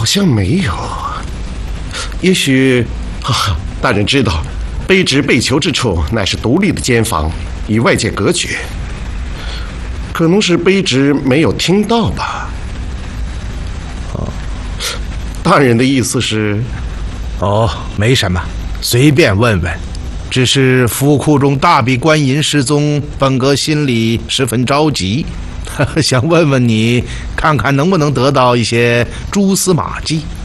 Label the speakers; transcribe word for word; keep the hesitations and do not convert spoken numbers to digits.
Speaker 1: 好像没有。也许，啊，大人知道，卑职被囚之处乃是独立的监房，与外界隔绝。可能是卑职没有听到吧。哦，大人的意思是？
Speaker 2: 哦，没什么，随便问问。只是府库中大笔官银失踪，本阁心里十分着急，想问问你，看看能不能得到一些蛛丝马迹。